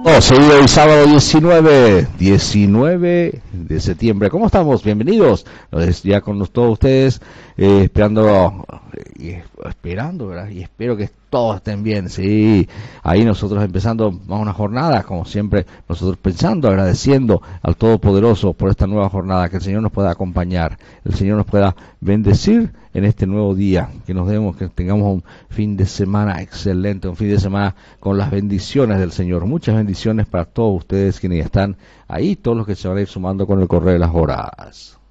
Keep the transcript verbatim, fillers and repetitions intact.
Oh, seguido el sábado diecinueve, diecinueve de septiembre. ¿Cómo estamos? Bienvenidos. Entonces, ya con todos ustedes, eh, esperando, eh, esperando, ¿verdad? Y espero que todos estén bien. Sí, ahí nosotros empezando más una jornada, como siempre, nosotros pensando, agradeciendo al Todopoderoso por esta nueva jornada, que el Señor nos pueda acompañar, el Señor nos pueda bendecir en este nuevo día, que nos demos, que tengamos un fin de semana excelente, un fin de semana con las bendiciones del Señor. Muchas bendiciones para todos ustedes quienes están ahí, todos los que se van a ir sumando con el correo de las horas.